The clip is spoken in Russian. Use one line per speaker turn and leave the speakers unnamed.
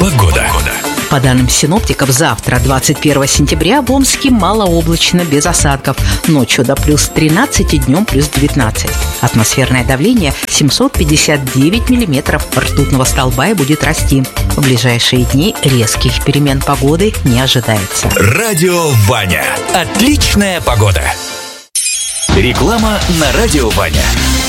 Погода.
По данным синоптиков, завтра, 21 сентября, в Омске малооблачно, без осадков. Ночью до плюс 13 и днем плюс 19. Атмосферное давление 759 миллиметров ртутного столба и будет расти. В ближайшие дни резких перемен погоды не ожидается.
Радио Ваня. Отличная погода. Реклама на Радио Ваня.